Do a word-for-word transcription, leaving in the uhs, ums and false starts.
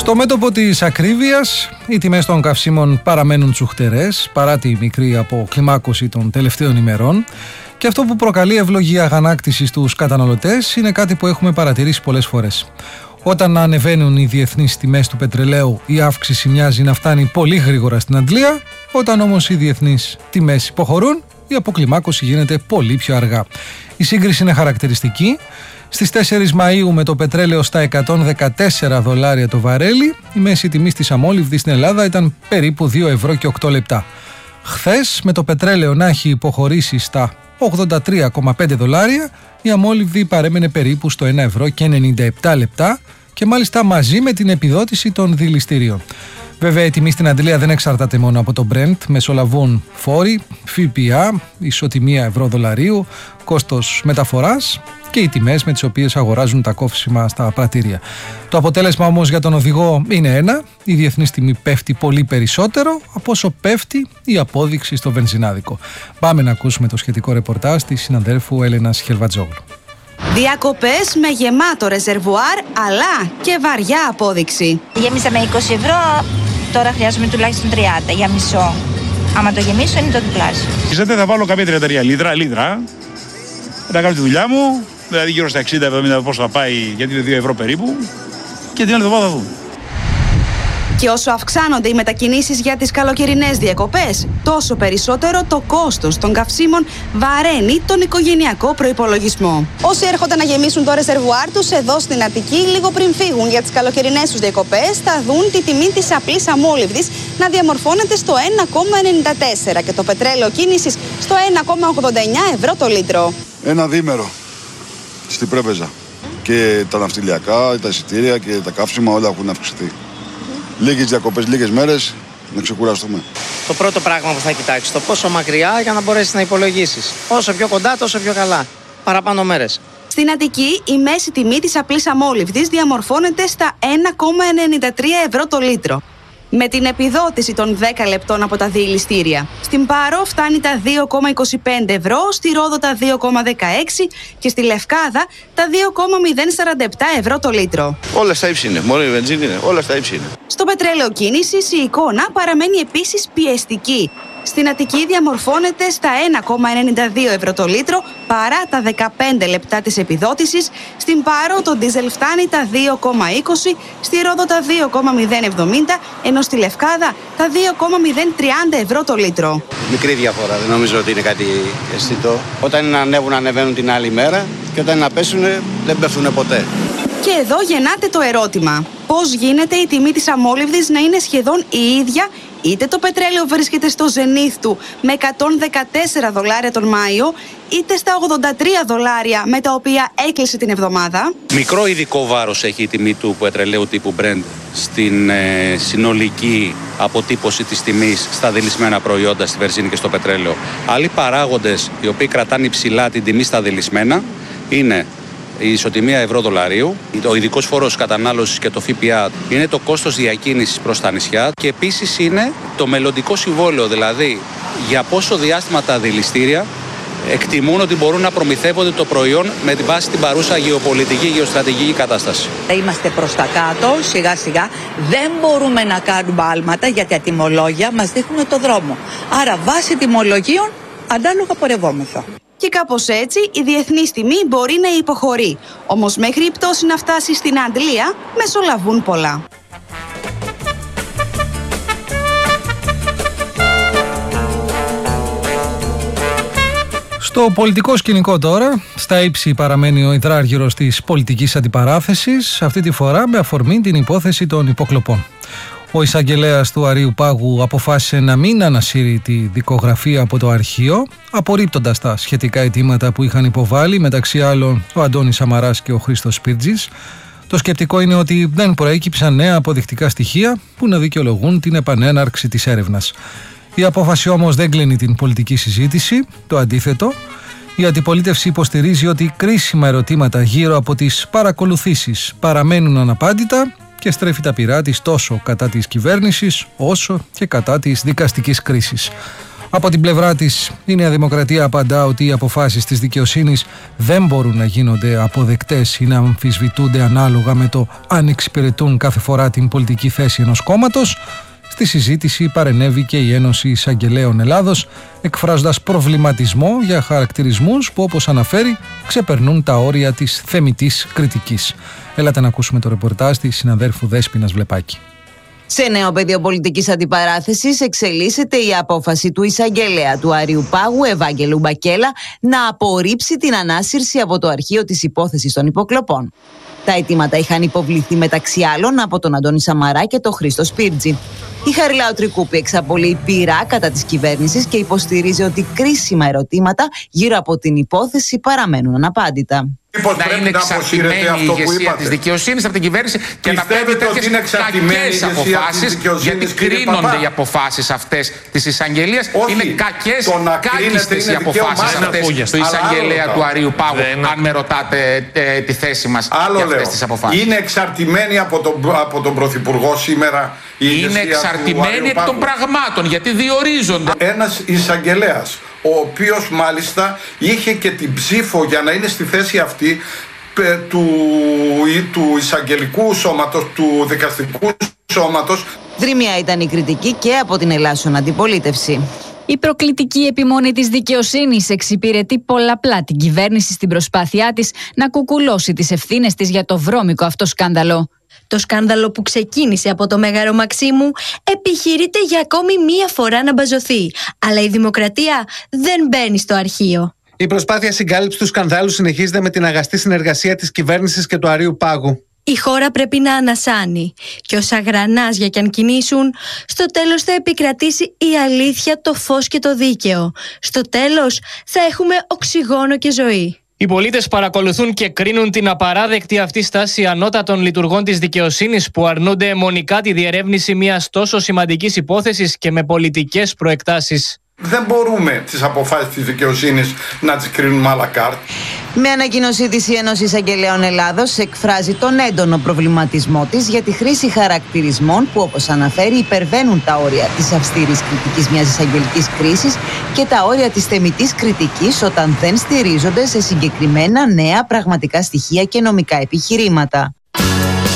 Στο μέτωπο της ακρίβειας, οι τιμές των καυσίμων παραμένουν τσουχτερές παρά τη μικρή αποκλιμάκωση των τελευταίων ημερών, και αυτό που προκαλεί ευλογία αγανάκτηση στους καταναλωτές είναι κάτι που έχουμε παρατηρήσει πολλές φορές. Όταν ανεβαίνουν οι διεθνείς τιμές του πετρελαίου, η αύξηση μοιάζει να φτάνει πολύ γρήγορα στην Αντλία. Όταν όμως οι διεθνείς τιμές υποχωρούν, η αποκλιμάκωση γίνεται πολύ πιο αργά. Η σύγκριση είναι χαρακτηριστική. Στις τέσσερις Μαΐου, με το πετρέλαιο στα εκατόν δεκατέσσερα δολάρια το βαρέλι, η μέση τιμή της αμόλυβδης στην Ελλάδα ήταν περίπου δύο ευρώ και οκτώ λεπτά. Χθες, με το πετρέλαιο να έχει υποχωρήσει στα ογδόντα τρία κόμμα πέντε δολάρια, η αμόλυβδη παρέμενε περίπου στο ένα ευρώ και ενενήντα επτά λεπτά, και μάλιστα μαζί με την επιδότηση των δηληστηρίων. Βέβαια, η τιμή στην Αντλία δεν εξαρτάται μόνο από το Brent. Μεσολαβούν φόροι, ΦΠΑ, ισοτιμία ευρώ-δολαρίου, κόστος μεταφοράς και οι τιμές με τις οποίες αγοράζουν τα καύσιμα στα πρατήρια. Το αποτέλεσμα όμως για τον οδηγό είναι ένα: η διεθνής τιμή πέφτει πολύ περισσότερο από όσο πέφτει η απόδειξη στο βενζινάδικο. Πάμε να ακούσουμε το σχετικό ρεπορτάζ της συναδέλφου Έλενας Χελβατζόγλου. Διακοπές με γεμάτο ρεζερβουάρ, αλλά και βαριά απόδειξη. Γέμισα με είκοσι ευρώ, τώρα χρειάζομαι τουλάχιστον τριάντα για μισό. Άμα το γεμίσω είναι το διπλάσιο. Ξέρετε, θα βάλω κάποια τριάντα τρία λίτρα, λίτρα, να κάνω τη δουλειά μου, δηλαδή γύρω στα εξήντα εβδομήντα πόσο θα πάει, γιατί είναι δύο ευρώ περίπου, και την άλλη εβδομάδα θα δούμε. Και όσο αυξάνονται οι μετακινήσεις για τις καλοκαιρινές διακοπές, τόσο περισσότερο το κόστος των καυσίμων βαραίνει τον οικογενειακό προϋπολογισμό. Όσοι έρχονται να γεμίσουν το ρεζερβουάρ τους εδώ στην Αττική, λίγο πριν φύγουν για τις καλοκαιρινές τους διακοπές, θα δουν τη τιμή της απλής αμόλυβδης να διαμορφώνεται στο ένα κόμμα ενενήντα τέσσερα και το πετρέλαιο κίνησης στο ένα κόμμα ογδόντα εννιά ευρώ το λίτρο. Ένα διήμερο στην Πρέβεζα. Και τα ναυτιλιακά, τα εισιτήρια και τα καύσιμα όλα έχουν αυξηθεί. Λίγες διακοπές, λίγες μέρες, να ξεκουραστούμε. Το πρώτο πράγμα που θα κοιτάξεις, το πόσο μακριά, για να μπορέσεις να υπολογίσεις. Όσο πιο κοντά, τόσο πιο καλά. Παραπάνω μέρες. Στην Αττική, η μέση τιμή της απλής αμόλυβδης διαμορφώνεται στα ένα κόμμα ενενήντα τρία ευρώ το λίτρο, με την επιδότηση των δέκα λεπτών από τα δηληστήρια. Στην Πάρο φτάνει τα δύο κόμμα είκοσι πέντε ευρώ, στη Ρόδο τα δύο κόμμα δεκαέξι και στη Λευκάδα τα δύο κόμμα μηδέν σαράντα επτά ευρώ το λίτρο. Όλα στα ύψη είναι, μόνο η βενζίνη είναι, όλα στα ύψη είναι. Στο πετρέλαιο κίνησης η εικόνα παραμένει επίσης πιεστική. Στην Αττική διαμορφώνεται στα ένα κόμμα ενενήντα δύο ευρώ το λίτρο παρά τα δεκαπέντε λεπτά της επιδότησης. Στην Πάρο το ντίζελ φτάνει τα δύο κόμμα είκοσι, στη Ρόδο τα δύο κόμμα μηδέν εβδομήντα, ενώ στη Λευκάδα τα δύο κόμμα μηδέν τριάντα ευρώ το λίτρο. Μικρή διαφορά, δεν νομίζω ότι είναι κάτι αισθητό. Όταν είναι να ανέβουν, ανεβαίνουν την άλλη μέρα, και όταν είναι να πέσουν, δεν πέφτουν ποτέ. Και εδώ γεννάται το ερώτημα: πώς γίνεται η τιμή της αμόλυβδης να είναι σχεδόν η ίδια, είτε το πετρέλαιο βρίσκεται στο ζενίθ του με εκατόν δεκατέσσερα δολάρια τον Μάιο, είτε στα ογδόντα τρία δολάρια με τα οποία έκλεισε την εβδομάδα. Μικρό ειδικό βάρος έχει η τιμή του πετρελαίου τύπου Brent στην ε, συνολική αποτύπωση της τιμής στα δηλισμένα προϊόντα, στη βενζίνη και στο πετρέλαιο. Άλλοι παράγοντες οι οποίοι κρατάνε υψηλά την τιμή στα δηλισμένα είναι η ισοτιμία ευρώ-δολαρίου, ο ειδικός φόρος κατανάλωσης και το ΦΠΑ, είναι το κόστος διακίνησης προς τα νησιά, και επίσης είναι το μελλοντικό συμβόλαιο, δηλαδή για πόσο διάστημα τα δηληστήρια εκτιμούν ότι μπορούν να προμηθεύονται το προϊόν με τη βάση την παρούσα γεωπολιτική, γεωστρατηγική κατάσταση. Είμαστε προς τα κάτω, σιγά σιγά, δεν μπορούμε να κάνουμε άλματα γιατί τα τιμολόγια μας δείχνουν το δρόμο. Άρα βάσει τιμολογίων ανάλογα πορευόμεθα. Και κάπως έτσι η διεθνής τιμή μπορεί να υποχωρεί. Όμως μέχρι η πτώση να φτάσει στην Αντλία μεσολαβούν πολλά. Στο πολιτικό σκηνικό τώρα, στα ύψη παραμένει ο υδράργυρος της πολιτικής αντιπαράθεσης, αυτή τη φορά με αφορμή την υπόθεση των υποκλοπών. Ο εισαγγελέας του Αρείου Πάγου αποφάσισε να μην ανασύρει τη δικογραφία από το αρχείο, απορρίπτοντας τα σχετικά αιτήματα που είχαν υποβάλει, μεταξύ άλλων ο Αντώνης Σαμαράς και ο Χρήστος Σπίρτζης. Το σκεπτικό είναι ότι δεν προέκυψαν νέα αποδεικτικά στοιχεία που να δικαιολογούν την επανέναρξη της έρευνας. Η απόφαση όμως δεν κλείνει την πολιτική συζήτηση, το αντίθετο. Η αντιπολίτευση υποστηρίζει ότι κρίσιμα ερωτήματα γύρω από τις παρακολουθήσεις παραμένουν αναπάντητα και στρέφει τα πυρά της τόσο κατά της κυβέρνησης όσο και κατά της δικαστικής κρίσης. Από την πλευρά της, η Νέα Δημοκρατία απαντά ότι οι αποφάσεις της δικαιοσύνης δεν μπορούν να γίνονται αποδεκτές ή να αμφισβητούνται ανάλογα με το αν εξυπηρετούν κάθε φορά την πολιτική θέση ενός κόμματος. Στη συζήτηση παρενέβη και η Ένωση Εισαγγελέων Ελλάδος, εκφράζοντας προβληματισμό για χαρακτηρισμούς που, όπως αναφέρει, ξεπερνούν τα όρια της θεμιτής κριτικής. Έλατε να ακούσουμε το ρεπορτάζ της συναδέρφου Δέσποινας Βλεπάκη. Σε νέο πεδίο πολιτικής αντιπαράθεσης εξελίσσεται η απόφαση του εισαγγελέα του Αριού Πάγου, Ευάγγελου Μπακέλα, να απορρίψει την ανάσυρση από το αρχείο της υπόθεσης των υποκλοπών. Τα αιτήματα είχαν υποβληθεί μεταξύ άλλων από τον Αντώνη Σαμαρά και τον Χρήστο Σπίρτζη. Η Χαριλάου Τρικούπη εξαπολύει πειρά κατά της κυβέρνησης και υποστηρίζει ότι κρίσιμα ερωτήματα γύρω από την υπόθεση παραμένουν αναπάντητα. Να είναι εξαρτημένη η ηγεσία της δικαιοσύνης από την κυβέρνηση και να παίρνει τέτοιες κακές αποφάσεις, γιατί κρίνονται οι αποφάσεις αυτές της εισαγγελίας. Είναι κακές, κάκιστες οι αποφάσεις αυτές του εισαγγελέα του Αρείου Πάγου, αν με ρωτάτε ε, τη θέση μας για αυτές τις αποφάσεις. Είναι εξαρτημένη από τον, από τον Πρωθυπουργό σήμερα η ηγεσία Είναι εξαρτημένη εκ των πραγμάτων, γιατί διορίζονται. Ένας εισαγγελέας, ο οποίος μάλιστα είχε και την ψήφο για να είναι στη θέση αυτή του, του εισαγγελικού σώματος, του δικαστικού σώματος. Δρυμία ήταν η κριτική και από την ελάσσον αντιπολίτευση. Η προκλητική επιμονή της δικαιοσύνης εξυπηρετεί πολλαπλά την κυβέρνηση στην προσπάθειά της να κουκουλώσει τις ευθύνες της για το βρώμικο αυτό σκάνδαλο. Το σκάνδαλο που ξεκίνησε από το Μέγαρο Μαξίμου επιχειρείται για ακόμη μία φορά να μπαζωθεί. Αλλά η δημοκρατία δεν μπαίνει στο αρχείο. Η προσπάθεια συγκάλυψης του σκανδάλου συνεχίζεται με την αγαστή συνεργασία της κυβέρνησης και του Αρείου Πάγου. Η χώρα πρέπει να ανασάνει και όσα γρανάζια κι αν κινήσουν, στο τέλος θα επικρατήσει η αλήθεια, το φως και το δίκαιο. Στο τέλος θα έχουμε οξυγόνο και ζωή. Οι πολίτες παρακολουθούν και κρίνουν την απαράδεκτη αυτή στάση ανώτατων λειτουργών της δικαιοσύνης που αρνούνται αιμονικά τη διερεύνηση μιας τόσο σημαντικής υπόθεσης και με πολιτικές προεκτάσεις. Δεν μπορούμε τις αποφάσεις της δικαιοσύνης να τις κρίνουμε à la carte. Με ανακοίνωσή της η Ένωση Εισαγγελέων Ελλάδος εκφράζει τον έντονο προβληματισμό της για τη χρήση χαρακτηρισμών που, όπως αναφέρει, υπερβαίνουν τα όρια της αυστηρής κριτικής μιας εισαγγελικής κρίσης και τα όρια της θεμιτής κριτικής όταν δεν στηρίζονται σε συγκεκριμένα νέα πραγματικά στοιχεία και νομικά επιχειρήματα.